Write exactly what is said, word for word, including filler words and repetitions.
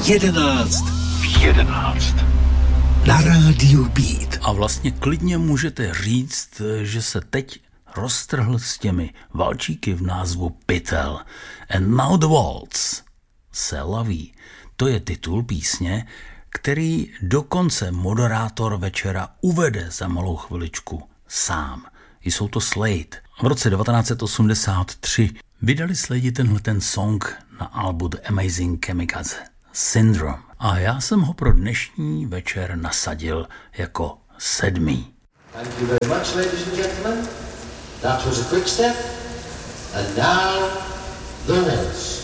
jedenáct v jedenáct. Na rádiu Beat. A vlastně klidně můžete říct, že se teď roztrhl s těmi valčíky v názvu Pytel. And Now the Waltz se laví. To je titul písně, který dokonce moderátor večera uvede za malou chviličku sám. Jsou to Slade. V roce devatenáct set osmdesát tři vydali Slade tenhle ten song na albu The Amazing Kamikaze Syndrome. A já jsem ho pro dnešní večer nasadil jako sedmý. Thank you very much, ladies and gentlemen. That was a quick step. And now, the waltz.